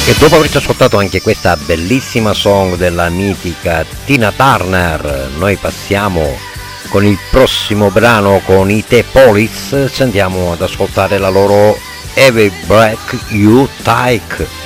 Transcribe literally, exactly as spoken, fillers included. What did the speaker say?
E dopo averci ascoltato anche questa bellissima song della mitica Tina Turner, noi passiamo con il prossimo brano con i The Police, ci andiamo ad ascoltare la loro Every Breath You Take.